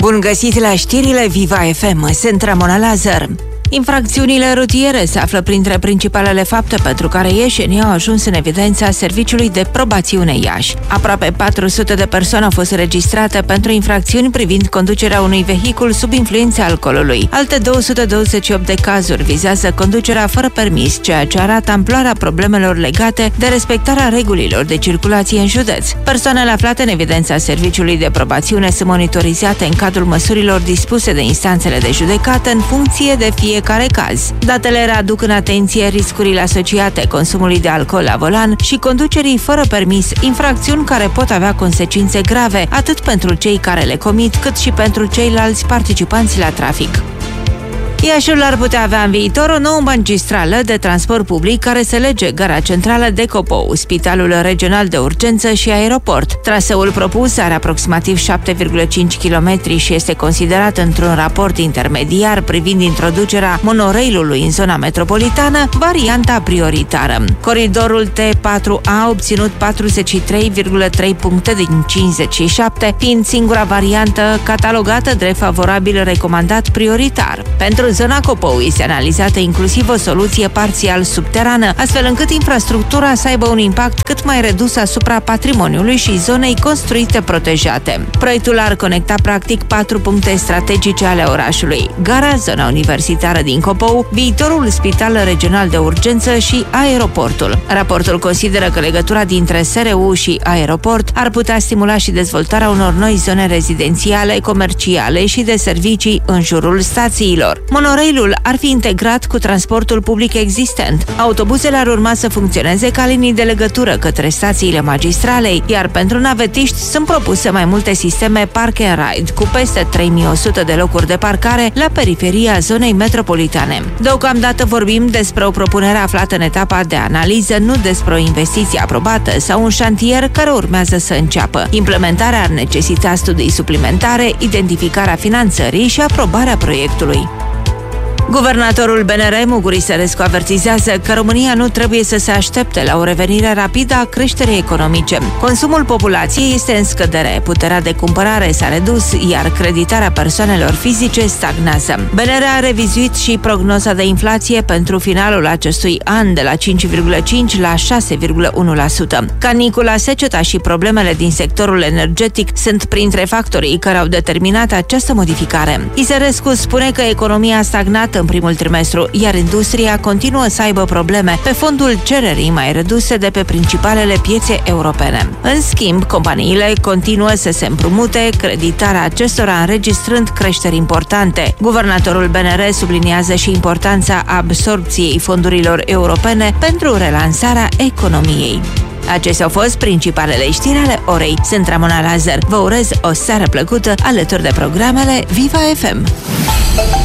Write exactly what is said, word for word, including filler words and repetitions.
Bun găsit la știrile Viva F M, sunt Ramona Lazar. Infracțiunile rutiere se află printre principalele fapte pentru care ieșenii au ajuns în evidența Serviciului de Probațiune Iași. Aproape patru sute de persoane au fost înregistrate pentru infracțiuni privind conducerea unui vehicul sub influența alcoolului. Alte două sute douăzeci și opt de cazuri vizează conducerea fără permis, ceea ce arată amploarea problemelor legate de respectarea regulilor de circulație în județ. Persoanele aflate în evidența Serviciului de Probațiune sunt monitorizate în cadrul măsurilor dispuse de instanțele de judecată în funcție de fiecare care caz. Datele readuc în atenție riscurile asociate consumului de alcool la volan și conducerii fără permis, infracțiuni care pot avea consecințe grave atât pentru cei care le comit, cât și pentru ceilalți participanți la trafic. Iașiul ar putea avea în viitor o nouă magistrală de transport public care să lege gara centrală de Copou, Spitalul Regional de Urgență și aeroport. Traseul propus are aproximativ șapte virgulă cinci kilometri și este considerat într-un raport intermediar privind introducerea monorailului în zona metropolitană, varianta prioritară. Coridorul T patru A a obținut patruzeci și trei virgulă trei puncte din cincizeci și șapte, fiind singura variantă catalogată drept favorabil recomandat prioritar. Pentru zona Copou este analizată inclusiv o soluție parțial subterană, astfel încât infrastructura să aibă un impact cât mai redus asupra patrimoniului și zonei construite protejate. Proiectul ar conecta practic patru puncte strategice ale orașului: gara, zona universitară din Copou, viitorul Spital Regional de Urgență și aeroportul. Raportul consideră că legătura dintre S R U și aeroport ar putea stimula și dezvoltarea unor noi zone rezidențiale, comerciale și de servicii în jurul stațiilor. Monorailul ar fi integrat cu transportul public existent. Autobuzele ar urma să funcționeze ca linii de legătură către stațiile magistralei, iar pentru navetiști sunt propuse mai multe sisteme Park and Ride, cu peste trei mii o sută de locuri de parcare la periferia zonei metropolitane. Deocamdată vorbim despre o propunere aflată în etapa de analiză, nu despre o investiție aprobată sau un șantier care urmează să înceapă. Implementarea ar necesita studii suplimentare, identificarea finanțării și aprobarea proiectului. Guvernatorul B N R, Muguri Sărescu, avertizează că România nu trebuie să se aștepte la o revenire rapidă a creșterii economice. Consumul populației este în scădere, puterea de cumpărare s-a redus, iar creditarea persoanelor fizice stagnează. B N R a revizuit și prognoza de inflație pentru finalul acestui an de la cinci virgulă cinci la șase virgulă unu la sută. Canicula, seceta și problemele din sectorul energetic sunt printre factorii care au determinat această modificare. Isărescu spune că economia a stagnat în primul trimestru, iar industria continuă să aibă probleme pe fondul cererii mai reduse de pe principalele piețe europene. În schimb, companiile continuă să se împrumute, creditarea acestora înregistrând creșteri importante. Guvernatorul B N R subliniază și importanța absorbției fondurilor europene pentru relansarea economiei. Acestea au fost principalele știri ale orei. Sunt Ramona Lazar. Vă urez o seară plăcută alături de programele Viva F M.